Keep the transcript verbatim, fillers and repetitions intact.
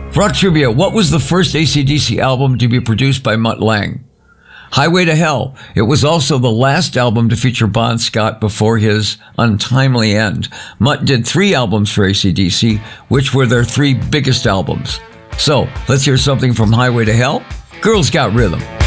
Rock trivia, what was the first A C D C album to be produced by Mutt Lange? Highway to Hell. It was also the last album to feature Bon Scott before his untimely end. Mutt did three albums for A C D C, which were their three biggest albums. So, let's hear something from Highway to Hell. Girls Got Rhythm.